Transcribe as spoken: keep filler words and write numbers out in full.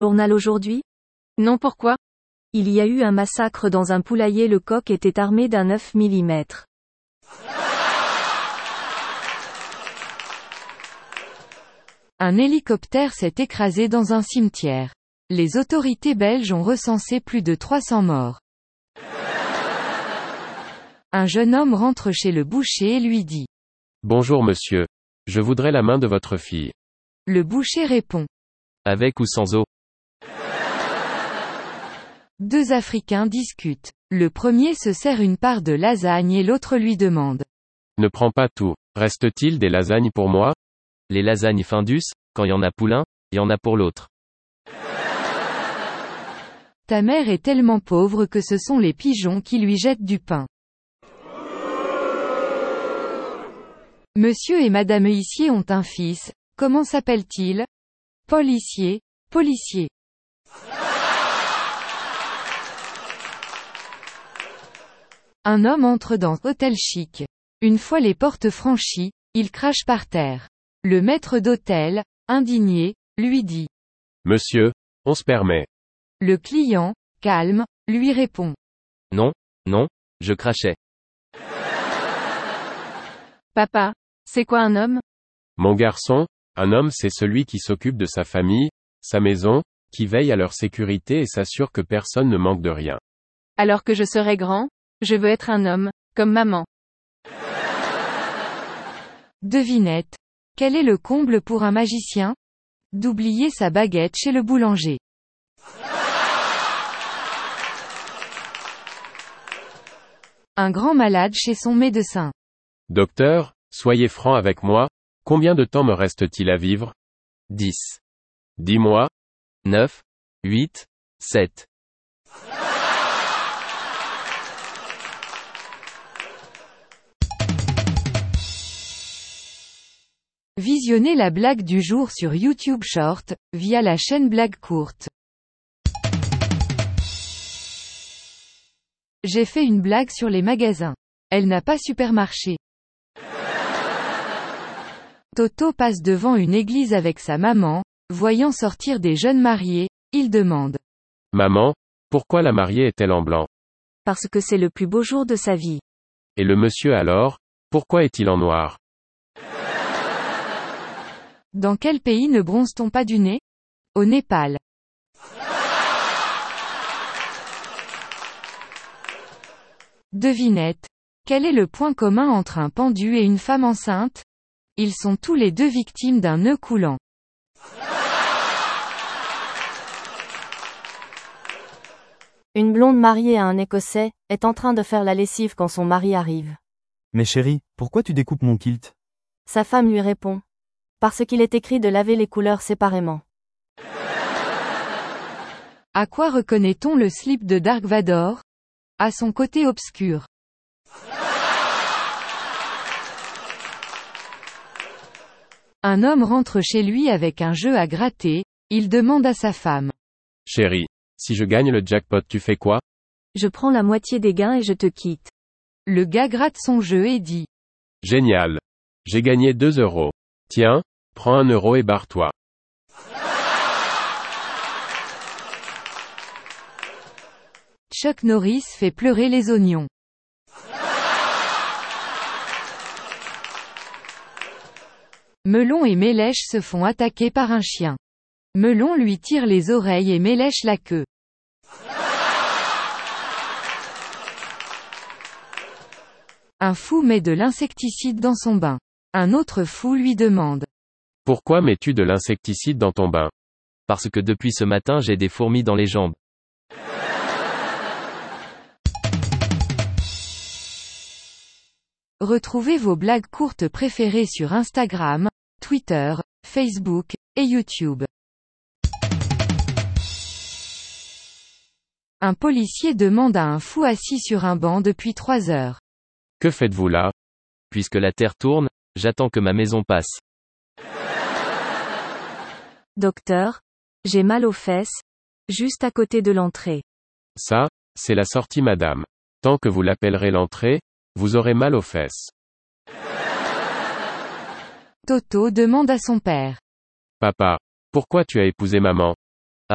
Journal aujourd'hui? Non, pourquoi? Il y a eu un massacre dans un poulailler. Le coq était armé d'un neuf millimètres. Un hélicoptère s'est écrasé dans un cimetière. Les autorités belges ont recensé plus de trois cents morts. Un jeune homme rentre chez le boucher et lui dit: Bonjour monsieur. Je voudrais la main de votre fille. Le boucher répond: Avec ou sans eau? Deux Africains discutent. Le premier se sert une part de lasagne et l'autre lui demande: Ne prends pas tout. Reste-t-il des lasagnes pour moi? Les lasagnes Findus, quand y en a pour l'un, y en a pour l'autre. Ta mère est tellement pauvre que ce sont les pigeons qui lui jettent du pain. Monsieur et madame Huissier ont un fils. Comment s'appelle-t-il? Paul Hissier, policier. Un homme entre dans hôtel chic. Une fois les portes franchies, il crache par terre. Le maître d'hôtel, indigné, lui dit: Monsieur, on se permet. Le client, calme, lui répond: Non, non, je crachais. Papa, c'est quoi un homme? Mon garçon, un homme c'est celui qui s'occupe de sa famille, sa maison, qui veille à leur sécurité et s'assure que personne ne manque de rien. Alors que je serai grand, je veux être un homme, comme maman. Devinette. Quel est le comble pour un magicien? D'oublier sa baguette chez le boulanger. Un grand malade chez son médecin. Docteur, soyez franc avec moi, combien de temps me reste-t-il à vivre? dix. Dix mois? neuf. huit. sept. Visionnez la blague du jour sur YouTube Short, via la chaîne Blague Courte. J'ai fait une blague sur les magasins. Elle n'a pas super marché. Toto passe devant une église avec sa maman, voyant sortir des jeunes mariés, il demande: Maman, pourquoi la mariée est-elle en blanc? Parce que c'est le plus beau jour de sa vie. Et le monsieur alors, pourquoi est-il en noir? Dans quel pays ne bronze-t-on pas du nez? Au Népal. Devinette. Quel est le point commun entre un pendu et une femme enceinte? Ils sont tous les deux victimes d'un nœud coulant. Une blonde mariée à un Écossais, est en train de faire la lessive quand son mari arrive. Mais chérie, pourquoi tu découpes mon kilt? Sa femme lui répond: Parce qu'il est écrit de laver les couleurs séparément. À quoi reconnaît-on le slip de Dark Vador? À son côté obscur. Un homme rentre chez lui avec un jeu à gratter, il demande à sa femme: Chérie, si je gagne le jackpot tu fais quoi? Je prends la moitié des gains et je te quitte. Le gars gratte son jeu et dit: Génial. J'ai gagné deux euros. Tiens, prends un euro et barre-toi. Chuck Norris fait pleurer les oignons. Melon et Mélèche se font attaquer par un chien. Melon lui tire les oreilles et Mélèche la queue. Un fou met de l'insecticide dans son bain. Un autre fou lui demande: Pourquoi mets-tu de l'insecticide dans ton bain? Parce que depuis ce matin j'ai des fourmis dans les jambes. Retrouvez vos blagues courtes préférées sur Instagram, Twitter, Facebook, et YouTube. Un policier demande à un fou assis sur un banc depuis trois heures: Que faites-vous là? Puisque la terre tourne, j'attends que ma maison passe. Docteur, j'ai mal aux fesses, juste à côté de l'entrée. Ça, c'est la sortie madame. Tant que vous l'appellerez l'entrée, vous aurez mal aux fesses. Toto demande à son père: Papa, pourquoi tu as épousé maman?